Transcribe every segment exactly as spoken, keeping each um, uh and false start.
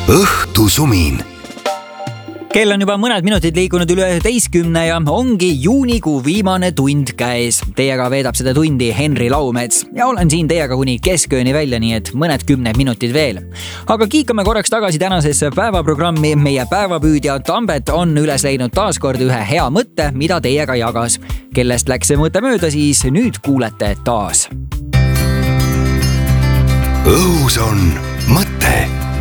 õhtusumin. Kell on juba mõned minutid liikunud üle üheteistkümne ja ongi juunikuu viimane tund käes. Teiega veedab seda tundi Henri Laumets ja olen siin teiega kuni keskööni välja, nii et mõned kümned minutid veel. Aga kiikame korraks tagasi tänasesse päevaprogrammi. Meie päevapüüdja Tambet on üles leidnud taaskord ühe hea mõtte, mida teiega jagas. Kellest läks see mõte mööda, siis nüüd kuulete taas. Õhus on mõte.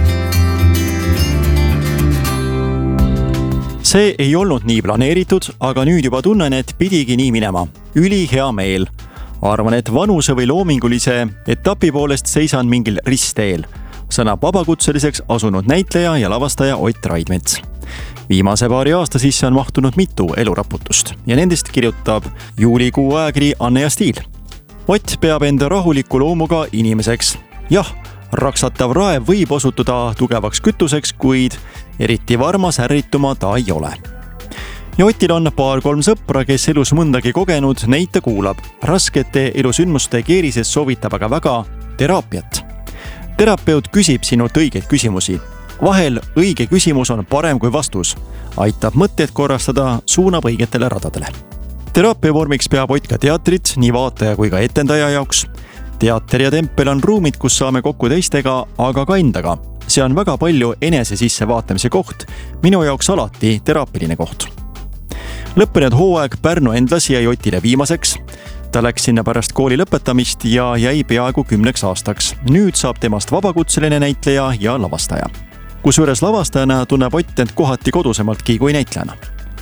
See ei olnud nii planeeritud, aga nüüd juba tunnen, et pidigi nii minema. Üli hea meel. Arvan, et vanuse või loomingulise etapi poolest seisan mingil ristteel. Sõnab vabakutseliseks asunud näitleja ja lavastaja Ott Raidmets. Viimase paari aasta sisse on mahtunud mitu eluraputust ja nendest kirjutab juulikuu ajakiri Anne ja Stiil. Ott peab enda rahuliku loomuga inimeseks. Jah, raksatav raev võib osutuda tugevaks kütuseks, kuid eriti varmas ärrituma ta ei ole. Ja Otil on paar-kolm sõpra, kes elus mõndagi kogenud, neid ta kuulab. Raskete elusündmuste keerises soovitab aga väga teraapiat. Terapeut küsib sinult õigeid küsimusi. Vahel õige küsimus on parem kui vastus. Aitab mõtted korrastada, suunab õigetele radadele. Teraapia vormiks peab Ott ka teatrit, nii vaataja kui ka etendaja jaoks. Teater ja tempel on ruumid, kus saame kokku teistega, aga ka endaga. See on väga palju enese sisse vaatamise koht, minu jaoks alati teraapiline koht. Lõppenud hooaeg Pärnu endlas jäi Otile viimaseks. Ta läks sinna pärast kooli lõpetamist ja jäi peaaegu kümneks aastaks. Nüüd saab temast vabakutseline näitleja ja lavastaja. Kusjuures lavastajana tunneb Ott end kohati kodusemaltki kui näitlejana.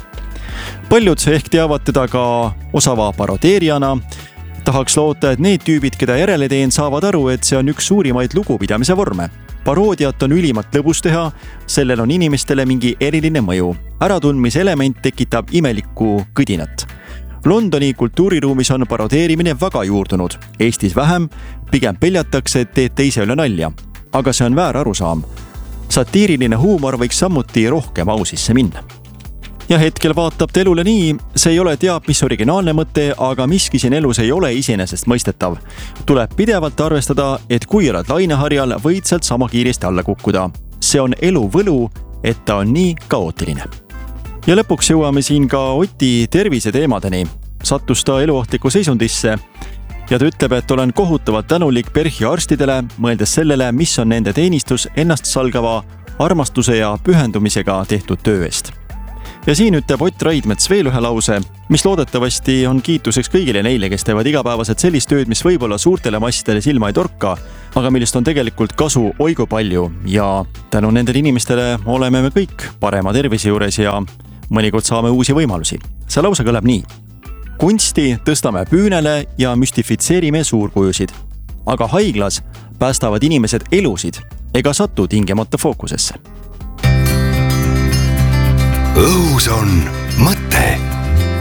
Paljud ehk teavad teda ka osava parodeerijana. Tahaks loota, et need tüübid, keda järele teen, saavad aru, et see on üks suurimaid lugupidamise vorme. Paroodiat on ülimalt lõbus teha, sellel on inimestele mingi eriline mõju. Äratundmise element tekitab imelikku kõdinat. Londoni kultuuriruumis on parodeerimine väga juurdunud. Eestis vähem, pigem peljatakse, et teed teise üle nalja. Aga see on väär arusaam. Satiiriline huumor võiks samuti rohkem au sisse minna. Ja hetkel vaatab ta elule nii, see ei ole teab mis originaalne mõte, aga miski siin elus ei ole iseenesest mõistetav. Tuleb pidevalt arvestada, et kui oled laineharjal, võid sealt sama kiiresti alla kukkuda. See on elu võlu, et ta on nii kaootiline. Ja lõpuks jõuame siin ka Oti tervise teemadeni. Sattus ta eluohtliku seisundisse ja ta ütleb, et olen kohutavalt tänulik PERHi arstidele, mõeldes sellele, mis on nende teenistus ennast salgava armastuse ja pühendumisega tehtud töö eest. Ja siin ütleb Ott Raidmets veel ühe lause, mis loodetavasti on kiituseks kõigile neile, kes teevad igapäevaselt sellist tööd, mis võib-olla suurtele massidele silma ei torka, aga millest on tegelikult kasu oigu palju ja tänu nendele inimestele oleme me kõik parema tervise juures ja mõnikord saame uusi võimalusi. See lause kõlab nii. Kunsti tõstame püünele ja müstifitseerime suurkujusid, aga haiglas päästavad inimesed elusid ega satu tingemata fookusesse. Õhus on mõte.